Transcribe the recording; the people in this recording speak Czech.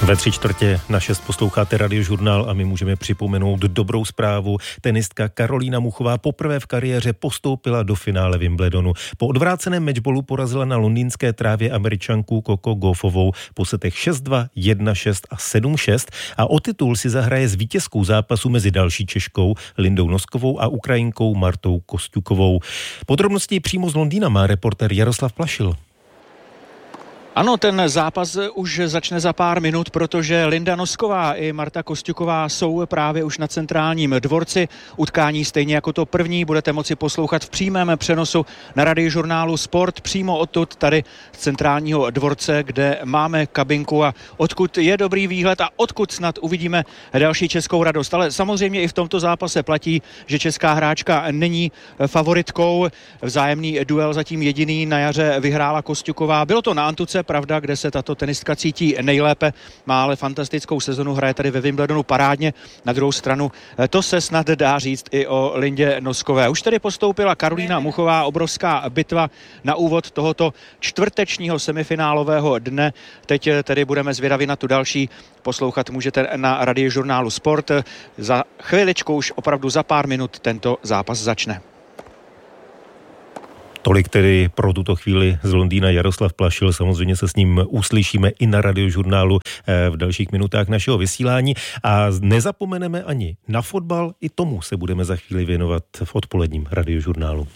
Ve 3:45 posloucháte Radiožurnál a my můžeme připomenout dobrou zprávu. Tenistka Karolína Muchová poprvé v kariéře postoupila do finále Wimbledonu. Po odvráceném matchballu porazila na londýnské trávě Američanku Coco Gauffovou po setech 6-2, 1-6 a 7-6 a o titul si zahraje s vítězkou zápasu mezi další Češkou Lindou Noskovou a Ukrajinkou Martou Kostjukovou. Podrobnosti přímo z Londýna má reportér Jaroslav Plašil. Ano, ten zápas už začne za pár minut, protože Linda Nosková i Marta Kostjuková jsou právě už na centrálním dvorci. Utkání stejně jako to první budete moci poslouchat v přímém přenosu na Radiožurnálu Sport přímo odtud tady z centrálního dvorce, kde máme kabinku a odkud je dobrý výhled a odkud snad uvidíme další českou radost. Ale samozřejmě i v tomto zápase platí, že česká hráčka není favoritkou. Vzájemný duel zatím jediný na jaře vyhrála Kostjuková. Bylo to na Antuce, pravda, kde se tato tenistka cítí nejlépe, má ale fantastickou sezonu, hraje tady ve Wimbledonu parádně. Na druhou stranu to se snad dá říct i o Lindě Noskové. Už tedy postoupila Karolína Muchová, obrovská bitva na úvod tohoto čtvrtečního semifinálového dne. Teď tedy budeme zvědaví na tu další. Poslouchat můžete na Radiožurnálu Sport. Za chviličku, už opravdu za pár minut tento zápas začne. Tolik tedy pro tuto chvíli z Londýna Jaroslav Plašil. Samozřejmě se s ním uslyšíme i na Radiožurnálu v dalších minutách našeho vysílání. A nezapomeneme ani na fotbal, i tomu se budeme za chvíli věnovat v odpoledním Radiožurnálu.